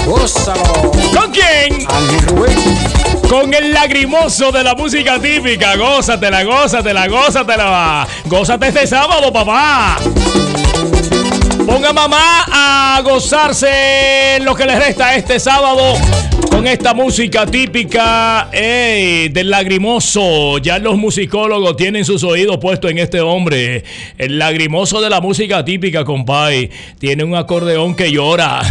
Gózalo. ¿Con quién? Ángel Rubén. Con el lagrimoso de la música típica. Gózatela, gózatela, gózatela. Gózate este sábado, papá. Ponga mamá a gozarse lo que le resta este sábado con esta música típica del lagrimoso. Ya los musicólogos tienen sus oídos puestos en este hombre. El lagrimoso de la música típica, compay. Tiene un acordeón que llora.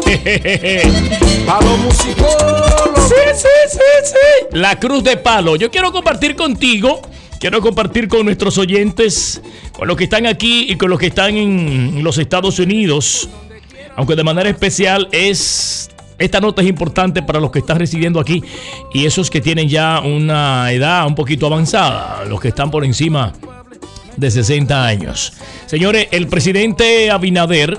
Palo musicólogo. Sí. La cruz de palo. Yo quiero compartir contigo. Quiero compartir con nuestros oyentes, con los que están aquí y con los que están en los Estados Unidos, aunque de manera especial esta nota es importante para los que están residiendo aquí y esos que tienen ya una edad un poquito avanzada, los que están por encima de 60 años. Señores, el presidente Abinader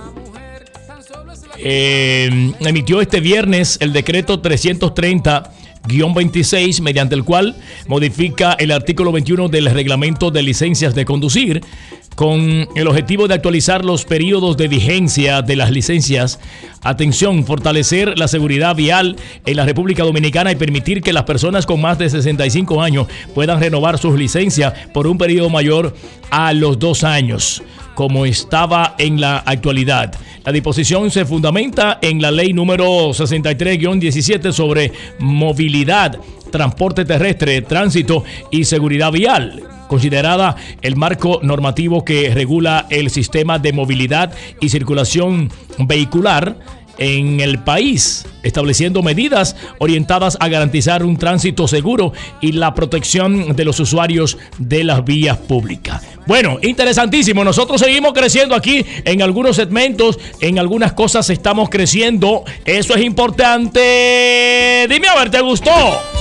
emitió este viernes el decreto 330-26, mediante el cual modifica el artículo 21 del reglamento de licencias de conducir, con el objetivo de actualizar los periodos de vigencia de las licencias. Atención, fortalecer la seguridad vial en la República Dominicana y permitir que las personas con más de 65 años puedan renovar sus licencias por un periodo mayor a los 2 años, como estaba en la actualidad. La disposición se fundamenta en la ley número 63-17 sobre movilidad, transporte terrestre, tránsito y seguridad vial, considerada el marco normativo que regula el sistema de movilidad y circulación vehicular en el país, estableciendo medidas orientadas a garantizar un tránsito seguro y la protección de los usuarios de las vías públicas. Bueno, interesantísimo. Nosotros seguimos creciendo aquí en algunos segmentos, en algunas cosas estamos creciendo. Eso es importante. Dime a ver, ¿te gustó?